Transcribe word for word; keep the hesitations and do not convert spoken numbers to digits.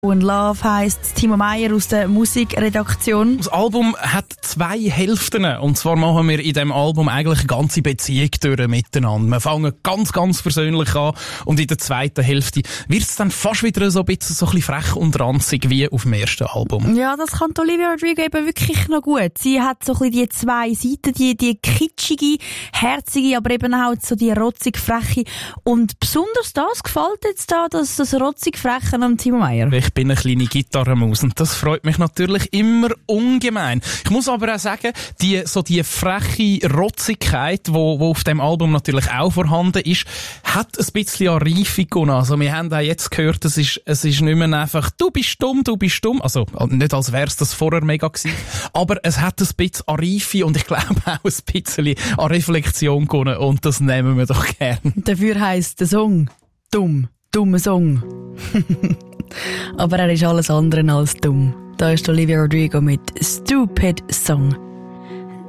Und Love heisst Timo Meyer aus der Musikredaktion. Das Album hat zwei Hälften. Und zwar machen wir in diesem Album eigentlich eine ganze Beziehung durch miteinander. Wir fangen ganz, ganz persönlich an. Und in der zweiten Hälfte wird es dann fast wieder so ein bisschen, so ein bisschen frech und ranzig wie auf dem ersten Album. Ja, das kann Olivia Rodrigo eben wirklich noch gut. Sie hat so ein bisschen die zwei Seiten, die, die kitschige, herzige, aber eben auch so die rotzig freche. Und besonders das gefällt jetzt da, dass das rotzig freche am Timo Meyer. Ich bin eine kleine Gitarrenmaus und das freut mich natürlich immer ungemein. Ich muss aber auch sagen, die, so die freche Rotzigkeit, die wo, wo auf dem Album natürlich auch vorhanden ist, hat ein bisschen an Reife gewonnen. Also wir haben auch jetzt gehört, es ist, es ist nicht mehr einfach «du bist dumm, du bist dumm». Also nicht, als wäre es das vorher mega gewesen, aber es hat ein bisschen an Reife und ich glaube auch ein bisschen an Reflexion gewonnen und das nehmen wir doch gern. Dafür heisst der Song «Dumm». Dummer Song. Aber er ist alles andere als dumm. Da ist Olivia Rodrigo mit «Stupid Song».